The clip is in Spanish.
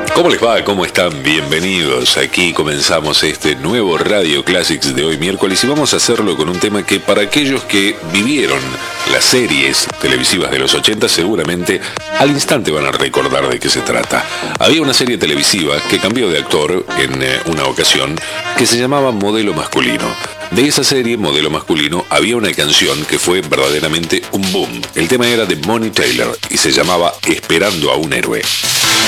¿Cómo les va? ¿Cómo están? Bienvenidos. Aquí comenzamos este nuevo Radio Classics de hoy miércoles y vamos a hacerlo con un tema que para aquellos que vivieron las series televisivas de los 80 seguramente al instante van a recordar de qué se trata. Había una serie televisiva que cambió de actor en una ocasión que se llamaba Modelo Masculino. De esa serie, Modelo Masculino, había una canción que fue verdaderamente un boom. El tema era de Bonnie Tyler y se llamaba Esperando a un héroe.